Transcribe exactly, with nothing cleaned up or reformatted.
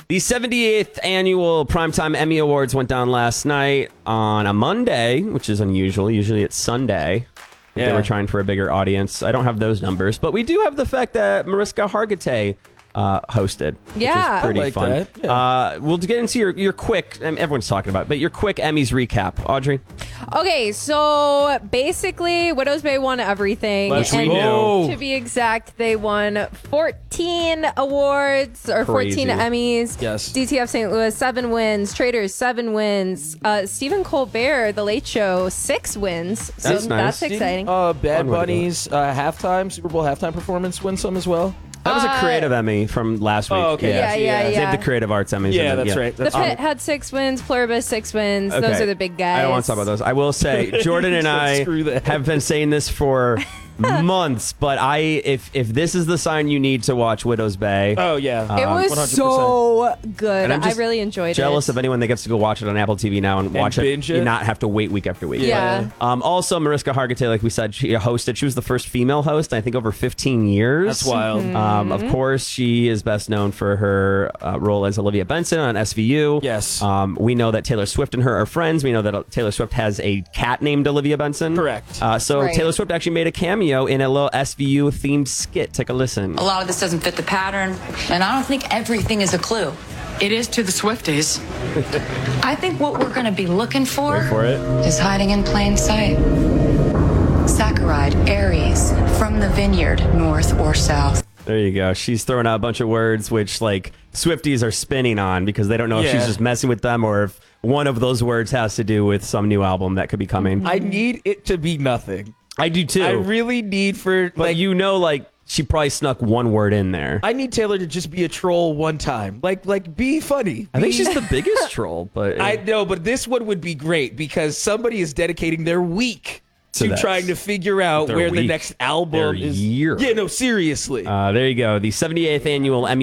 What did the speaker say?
The seventy-eighth annual Primetime Emmy Awards went down last night on a Monday, which is unusual. Usually it's Sunday. Yeah. They were trying for a bigger audience. I don't have those numbers, but we do have the fact that Mariska Hargitay uh, hosted, yeah, which is pretty I like fun. That. Yeah. Uh, we'll get into your, your quick, and everyone's talking about it, but your quick Emmys recap. Audrey? Okay, so basically, Widows Bay won everything. Which we and knew. To be exact, they won fourteen awards or Crazy. fourteen Emmys. Yes. D T F Saint Louis, seven wins. Traders, seven wins. Uh, Stephen Colbert, The Late Show, six wins. So That's nice. that's exciting. Uh, Bad Fun way to do Bunny's uh, halftime, Super Bowl halftime performance win some as well. That was a Uh, creative Emmy from last week. Oh, okay. Yeah, yeah, They yeah. have the creative arts Emmys. Yeah, and then- that's right. The That's Pit right. had six wins. Pluribus, six wins. Those Okay. are the big guys. I don't want to talk about those. I will say, Jordan and I Screw that. have been saying this for months, but I if if this is the sign you need to watch Widow's Bay, Oh, yeah. It Um, was one hundred percent. so good. And I'm I just really enjoyed jealous it. of anyone that gets to go watch it on Apple T V now and, watch it, binge it. and not have to wait week after week. Yeah. Um, also, Mariska Hargitay, like we said, she hosted. She was the first female host, I think, over fifteen years. That's wild. Mm-hmm. Um, of course, she is best known for her uh, role as Olivia Benson on S V U. Yes. Um, we know that Taylor Swift and her are friends. We know that Taylor Swift has a cat named Olivia Benson. Correct. Uh, so Right. Taylor Swift actually made a cameo in a little S V U themed skit. Take a listen. A lot of this doesn't fit the pattern, and I don't think everything is a clue. It is to the Swifties. I think what we're going to be looking for, For it. is hiding in plain sight. Saccharide, Aries, from the vineyard, north or south. There you go. She's throwing out a bunch of words which like Swifties are spinning on because they don't know if Yeah. she's just messing with them or if one of those words has to do with some new album that could be coming. I need it to be nothing. I do too. I really need for but like you know, like she probably snuck one word in there. I need Taylor to just be a troll one time. Like like be funny. I think Be- she's the biggest troll, but I know, but this one would be great because somebody is dedicating their week To to that. trying to figure out Their where the week. next album Their is. year. Yeah, no, seriously. uh, there you go. The seventy-eighth annual Emmy